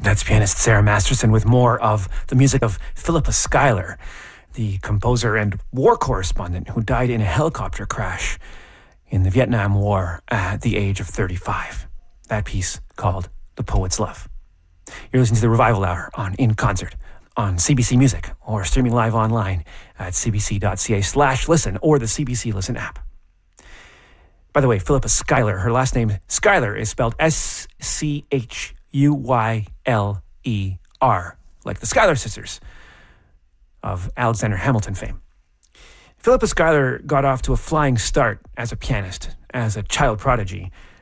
That's pianist Sarah Masterson with more of the music of Philippa Schuyler, the composer and war correspondent who died in a helicopter crash in the Vietnam War at the age of 35. That piece called The Poet's Love. You're listening to the Revival Hour on In Concert on CBC Music or streaming live online at cbc.ca/listen or the CBC Listen app. By the way, Philippa Schuyler, her last name Schuyler is spelled Schuyler, like the Schuyler sisters of Alexander Hamilton fame. Philippa Schuyler got off to a flying start as a pianist, as a child prodigy,